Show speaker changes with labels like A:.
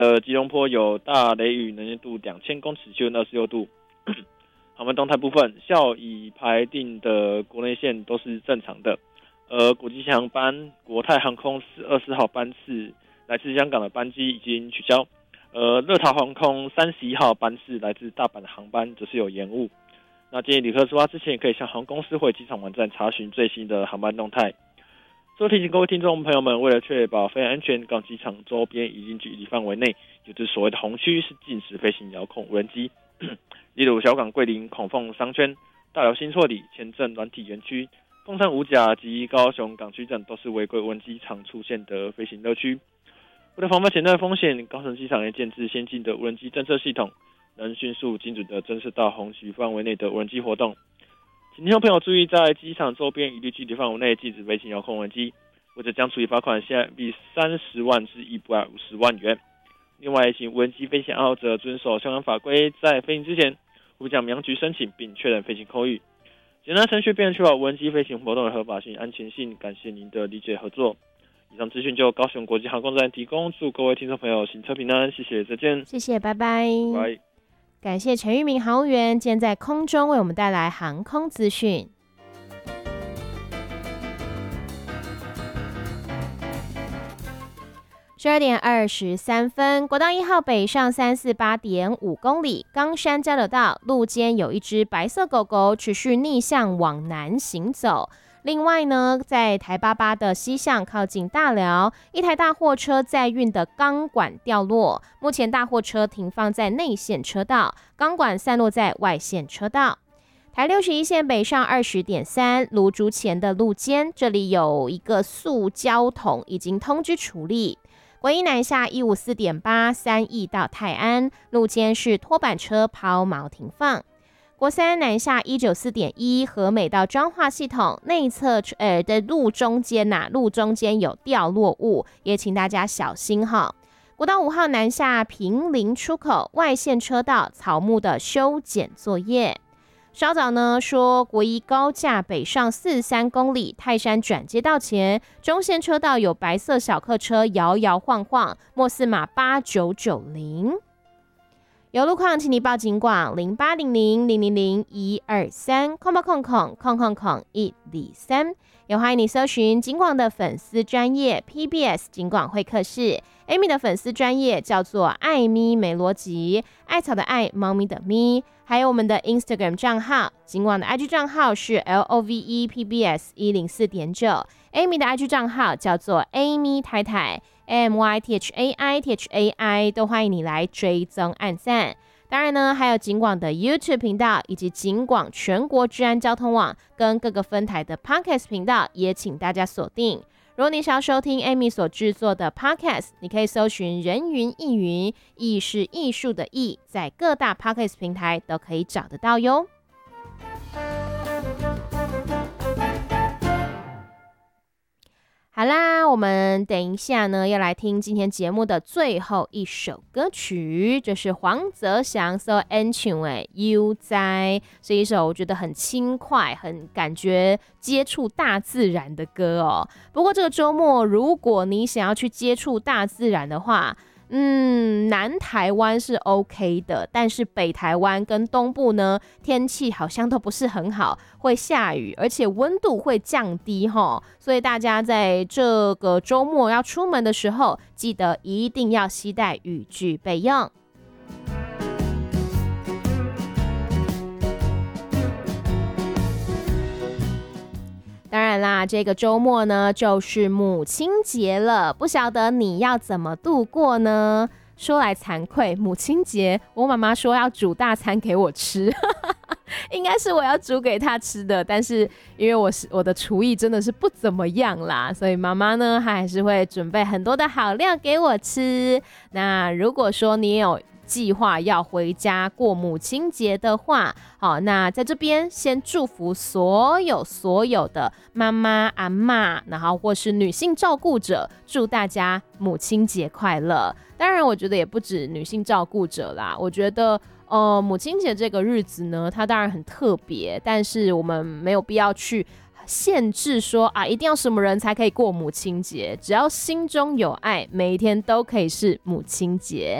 A: 吉隆坡有大雷雨，能见度2000公尺，气温26度。航班动态部分，下午已排定的国内线都是正常的。国际航班国泰航空24号班次来自香港的班机已经取消。乐桃航空31号班次来自大阪的航班则是有延误。那建议旅客出发之前，可以向航空公司或机场网站查询最新的航班动态。最后提醒各位听众朋友们，为了确保飞行安全，港机场周边一定距离范围内，有着所谓的红区，是禁止飞行遥控无人机。例如小港桂林孔凤商圈、大寮新错里、前镇软体园区、凤山五甲及高雄港区等都是违规无人机常出现的飞行乐区。为了防范潜在的风险，高雄机场也建置先进的无人机侦测系统，能迅速精准的侦测到红区范围内的无人机活动。请听众朋友注意，在机场周边一律距离范围内禁止飞行遥控无人机，或者将处以罚款新台币30万至150万元。另外，请无人机飞行爱好者遵守相关法规，在飞行之前呼向民航局申请，并确认飞行空域。简单程序便能确保无人机飞行活动的合法性、安全性。感谢您的理解合作。以上资讯就高雄国际航空站提供，祝各位听众朋友行车平安，谢谢，再见。
B: 谢谢，拜拜。
A: 拜。
B: 感谢陈玉明航务员今天在空中为我们带来航空资讯。12点23分，国道1号北上348.5公里，冈山交流道路肩有一只白色狗狗持续逆向往南行走。另外呢，在台88的西向靠近大寮，一台大货车载运的钢管掉落，目前大货车停放在内线车道，钢管散落在外线车道。台61线北上20.3，芦竹前的路肩，这里有一个塑胶桶已经通知处理。国一南下154.8，三义到泰安，路肩是拖板车抛锚停放。国三南下194.1，和美到彰化系统内侧的路中间路中间有掉落物，也请大家小心哈。国道5号南下平林出口外线车道草木的修剪作业。稍早呢说，国一高架北上43公里，泰山转接道前中线车道有白色小客车摇摇晃晃，末四码8990。有路况，请你报警广0800000123，空报空123。也欢迎你搜寻警广的粉丝专页 PBS 警广会客室。Amy 的粉丝专页叫做艾咪没逻辑，艾草的艾，猫咪的咪。还有我们的 Instagram 账号，警广的 IG 账号是 LOVEPBS104.9， Amy 的 IG 账号叫做 Amy 太太 AMYTHAI， 都欢迎你来追踪按赞。当然呢，还有警广的 YouTube 频道，以及警广全国治安交通网跟各个分台的 Podcast 频道，也请大家锁定。如果你想要收听 Amy 所制作的 Podcast， 你可以搜寻人云亦云，艺是艺术的艺，在各大 Podcast 平台都可以找得到哟。好啦，我们等一下呢要来听今天节目的最后一首歌曲，就是黄泽祥所演唱的《悠哉》，是一首我觉得很轻快、很感觉接触大自然的歌哦。不过这个周末，如果你想要去接触大自然的话，南台湾是 OK 的，但是北台湾跟东部呢，天气好像都不是很好，会下雨，而且温度会降低齁，所以大家在这个周末要出门的时候，记得一定要携带雨具备用。当然啦，这个周末呢就是母亲节了，不晓得你要怎么度过呢？说来惭愧，母亲节我妈妈说要煮大餐给我吃应该是我要煮给她吃的，但是因为我的厨艺真的是不怎么样啦，所以妈妈呢还是会准备很多的好料给我吃。那如果说你有计划要回家过母亲节的话，好，那在这边先祝福所有的妈妈、阿嬷，然后或是女性照顾者，祝大家母亲节快乐。当然，我觉得也不止女性照顾者啦，我觉得母亲节这个日子呢，它当然很特别，但是我们没有必要去限制说啊，一定要什么人才可以过母亲节，只要心中有爱，每一天都可以是母亲节。